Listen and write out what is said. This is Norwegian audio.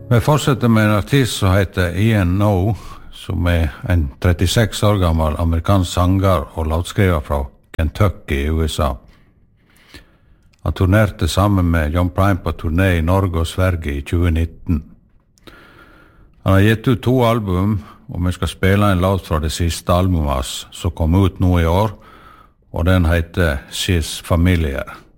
Vi fortsätter med en artist som heter Ian No, som en 36 år gammel amerikansk sanger og låtskriver fra Kentucky i USA. Han turnerte sammen med John Prine på turné i Norge og Sverige i 2019. Han har gitt ut 2 album, og vi skal spille en låt fra det siste albumet som kom ut nå i år, og den heter She's Familiar.